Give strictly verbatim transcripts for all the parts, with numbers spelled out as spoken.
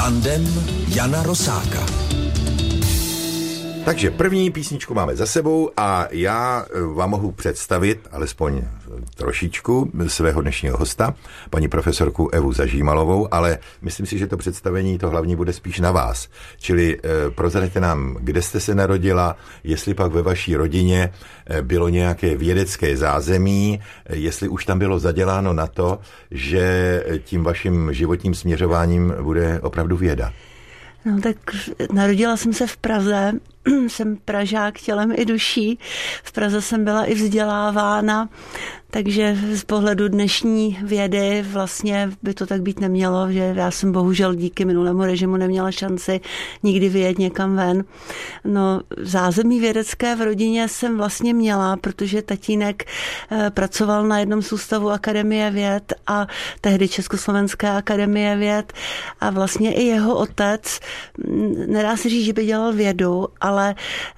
Tandem Jana Rosáka. Takže první písničku máme za sebou a já vám mohu představit, alespoň trošičku, svého dnešního hosta, paní profesorku Evu Zažímalovou, ale myslím si, že to představení, to hlavní bude spíš na vás. Čili eh, prozraďte nám, kde jste se narodila, jestli pak ve vaší rodině eh, bylo nějaké vědecké zázemí, eh, jestli už tam bylo zaděláno na to, že tím vaším životním směřováním bude opravdu věda. No tak narodila jsem se v Praze, jsem Pražák tělem i duší. V Praze jsem byla i vzdělávána, takže z pohledu dnešní vědy vlastně by to tak být nemělo, že já jsem bohužel díky minulému režimu neměla šanci nikdy vyjet někam ven. No zázemí vědecké v rodině jsem vlastně měla, protože tatínek pracoval na jednom z ústavu Akademie věd a tehdy Československé akademie věd a vlastně i jeho otec, nedá se říct, že by dělal vědu, ale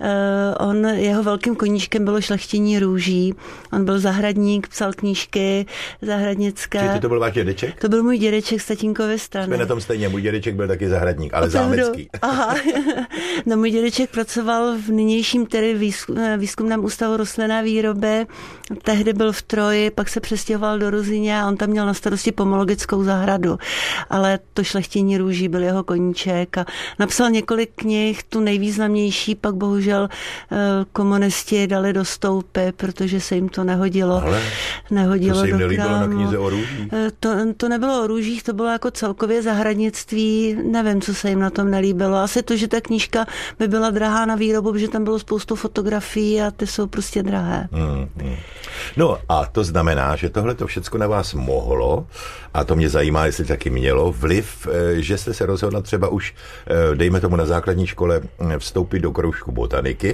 on, jeho velkým koníčkem bylo šlechtění růží. On byl zahradník, psal knížky zahradnické. Čili to byl váš dědeček? To byl můj dědeček z tatínkovy strany. Jsme na tom stejně, můj dědeček byl taky zahradník, ale zámecký. Aha. No můj dědeček pracoval v nynějším tedy výzkumném ústavu rostlinné výroby. Tehdy byl v Troji, pak se přestěhoval do Ruzyně a on tam měl na starosti pomologickou zahradu. Ale to šlechtění růží byl jeho koníček a napsal několik knih, tu nejvýznamnější pak bohužel komunisti dali do stoupy, protože se jim to nehodilo. Ale nehodilo to se jim do nelíbilo krámu. Na knize o růžích? To, to nebylo o růžích, to bylo jako celkově zahradnictví. Nevím, co se jim na tom nelíbilo. Asi to, že ta knížka by byla drahá na výrobu, protože tam bylo spoustu fotografií a ty jsou prostě drahé. Hmm, hmm. No a to znamená, že tohle to všecko na vás mohlo, a to mě zajímá, jestli taky mělo vliv, že jste se rozhodla třeba už, dejme tomu na základní škole, vstoupit do kroužku botaniky.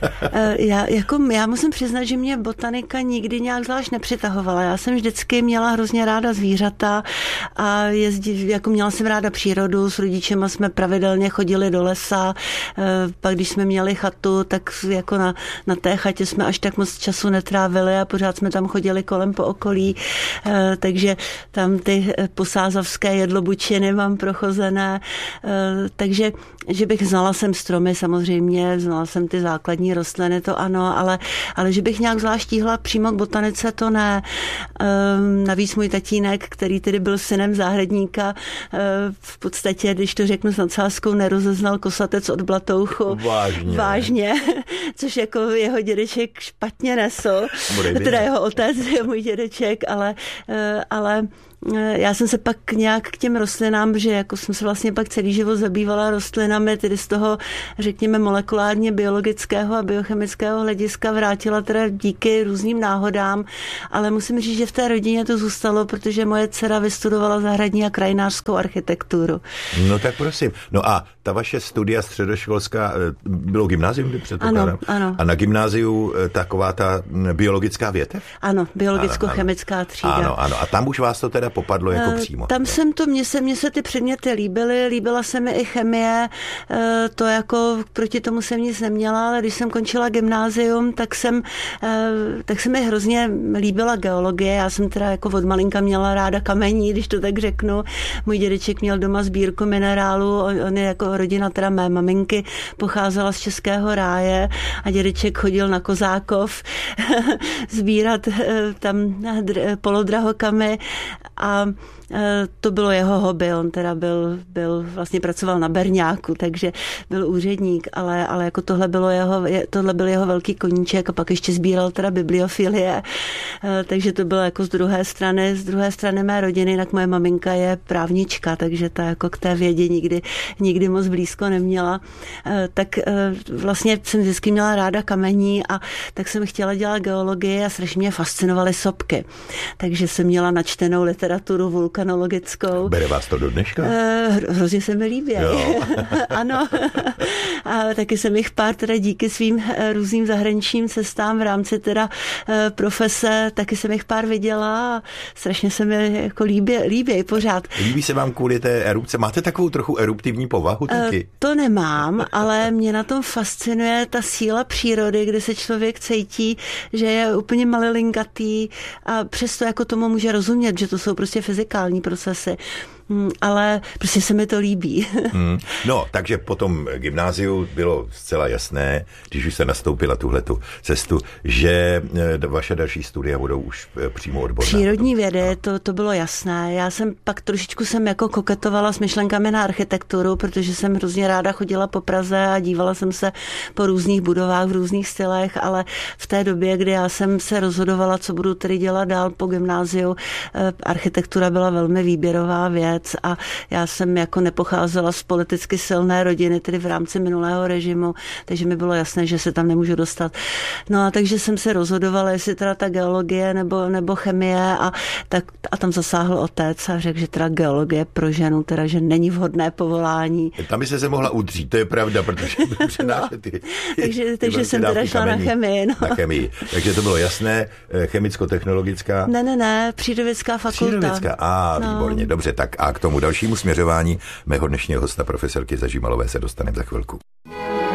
já, jako, já musím přiznat, že mě botanika nikdy nějak zvlášť nepřitahovala. Já jsem vždycky měla hrozně ráda zvířata a jezdí, jako měla jsem ráda přírodu, s rodičema jsme pravidelně chodili do lesa, pak když jsme měli chatu, tak jako na, na té chatě jsme až tak moc času netrávili a pořád jsme tam chodili kolem po okolí, takže tam ty posázavské jedlobučiny mám prochozené, takže že bych znala jsem stromy samozřejmě, znala jsem ty základní rostliny, to ano, ale, ale že bych nějak zvlášť tíhla přímo k botanice, to ne. Navíc můj tatínek, který tedy byl synem zahradníka, v podstatě, když to řeknu s nadsázkou, nerozeznal kosatec od blatouchu. Vážně. Vážně, což jako jeho dědeček špatně nesl. Teda jeho otec je můj dědeček, ale, ale já jsem se pak nějak k těm rostlinám, že jako jsem se vlastně pak celý život zabývala rostlinami, tedy z toho, řekněme, molekulárně biologického a biochemického hlediska vrátila teda díky různým náhodám, ale musím říct, že v té rodině to zůstalo, protože moje dcera vystudovala zahradní a krajinářskou architekturu. No tak prosím. No a ta vaše studia středoškolská, bylo gymnázium, kdy předpokládám? Ano, ano. A na gymnáziu taková ta biologická větev? Ano, biologicko-chemická třída. Ano, ano. A tam už vás to teda popadlo jako přímo. Tam jsem to, mně se, mně se ty předměty líbily, líbila se mi i chemie, to jako proti tomu jsem nic neměla, ale když jsem končila gymnázium, tak jsem, tak se mi hrozně líbila geologie, já jsem teda jako od malinka měla ráda kamení, když to tak řeknu. Můj dědeček měl doma sbírku minerálů, on je jako rodina teda mé maminky, pocházela z Českého ráje a dědeček chodil na Kozákov sbírat tam polodrahokamy a to bylo jeho hobby, on teda byl, byl vlastně pracoval na berňáku, takže byl úředník, ale, ale jako tohle bylo jeho, tohle byl jeho velký koníček a pak ještě sbíral teda bibliofilie, takže to bylo jako z druhé strany, z druhé strany mé rodiny, jinak moje maminka je právnička, takže ta jako k té vědě nikdy, nikdy moc blízko neměla, tak vlastně jsem vždycky měla ráda kamení a tak jsem chtěla dělat geologii a strašně mě fascinovaly sopky, takže jsem měla načtenou literaturu vulkanologickou. Bere vás to do dneška? Hrozně se mi líbí. Ano. A taky jsem jich pár teda díky svým různým zahraničním cestám v rámci teda profese, taky jsem jich pár viděla a strašně se mi jako líbí, líbí pořád. Líbí se vám kvůli té erupce? Máte takovou trochu eruptivní povahu taky? To nemám, ale mě na tom fascinuje ta síla přírody, kdy se člověk cítí, že je úplně malilinkatý a přesto jako tomu může rozumět, že to jsou prostě fyzikální procesy. ale prostě se mi to líbí. Hmm. No, takže po tom gymnáziu bylo zcela jasné, když už se nastoupila tuhletu cestu, že vaše další studia budou už přímo odborná. Přírodní vědy, to, to bylo jasné. Já jsem pak trošičku jsem jako koketovala s myšlenkami na architekturu, protože jsem hrozně ráda chodila po Praze a dívala jsem se po různých budovách v různých stylech, ale v té době, kdy já jsem se rozhodovala, co budu tedy dělat dál po gymnáziu, architektura byla velmi výběrová věc a já jsem jako nepocházela z politicky silné rodiny, tedy v rámci minulého režimu, takže mi bylo jasné, že se tam nemůžu dostat. No a takže jsem se rozhodovala, jestli teda ta geologie nebo, nebo chemie a, tak, a tam zasáhl otec a řekl, že teda geologie pro ženu, teda, že není vhodné povolání. Tam by se se mohla udřít, to je pravda, protože přenášet ty, takže, ty takže jsem teda šla na chemii. No. Na chemii. Takže to bylo jasné, chemicko-technologická. Ne, ne, ne, přírodovědecká fakulta. Přírodovědecká, a no. Výborně, dobře, tak a k tomu dalšímu směřování mého dnešního hosta profesorky Zažímalové se dostaneme za chvilku.